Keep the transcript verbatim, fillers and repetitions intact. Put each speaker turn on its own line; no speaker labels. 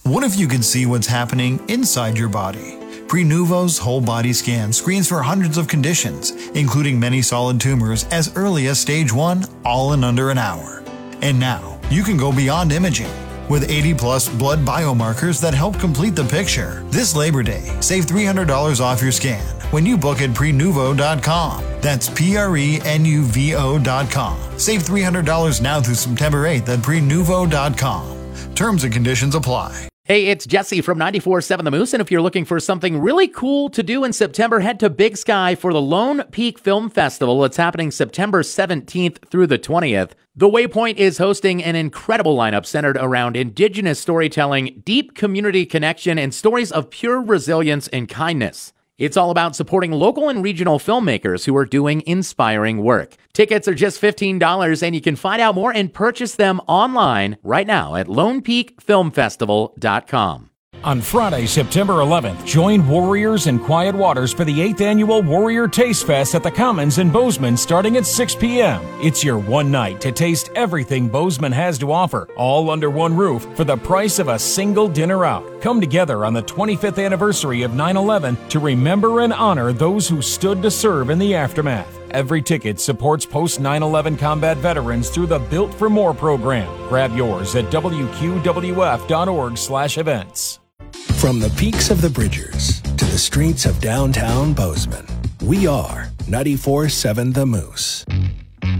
What if you could see what's happening inside your body? Prenuvo's whole body scan screens for hundreds of conditions, including many solid tumors as early as stage one, all in under an hour. And now, you can go beyond imaging. With eighty plus blood biomarkers that help complete the picture. This Labor Day, save three hundred dollars off your scan when you book at prenuvo dot com. That's P R E N U V O dot com. Save three hundred dollars now through September eighth at prenuvo dot com. Terms and conditions apply.
Hey, it's Jesse from ninety-four point seven The Moose, and if you're looking for something really cool to do in September, head to Big Sky for the Lone Peak Film Festival. It's happening September seventeenth through the twentieth. The Waypoint is hosting an incredible lineup centered around Indigenous storytelling, deep community connection, and stories of pure resilience and kindness. It's all about supporting local and regional filmmakers who are doing inspiring work. Tickets are just fifteen dollars, and you can find out more and purchase them online right now at lone peak film festival dot com.
On Friday, September eleventh, join Warriors and Quiet Waters for the eighth Annual Warrior Taste Fest at the Commons in Bozeman starting at six p.m. It's your one night to taste everything Bozeman has to offer, all under one roof for the price of a single dinner out. Come together on the twenty-fifth anniversary of nine eleven to remember and honor those who stood to serve in the aftermath. Every ticket supports post nine eleven combat veterans through the Built for More program. Grab yours at w q w f dot org slash events.
From the peaks of the Bridgers to the streets of downtown Bozeman, we are ninety-four point seven The Moose.